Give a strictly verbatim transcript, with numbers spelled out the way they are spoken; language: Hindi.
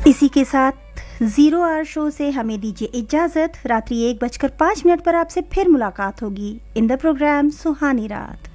इसी के साथ जीरो आवर शो से हमें दीजिए इजाजत। रात्रि एक बजकर पाँच मिनट पर आपसे फिर मुलाकात होगी इन द प्रोग्राम सुहानी रात।